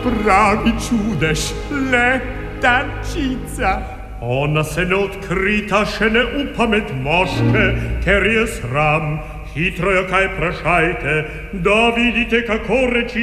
pravi čudež, le tančica. Ona se ne odkrita, še ne upa med moške, ker je sram. Hitro jo kaj vprašajte, da vidite, kako reči